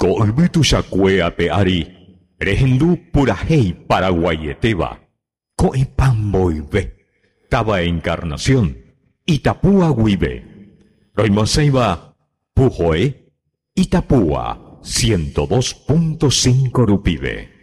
Colbitu Shakwe Peari, Rehendu Purahei Paraguayeteba, Coepamboibe, Taba Encarnación, Itapúa Guibe, Roimoseiba, Pujoe, Itapúa, 102.5 Rupibe.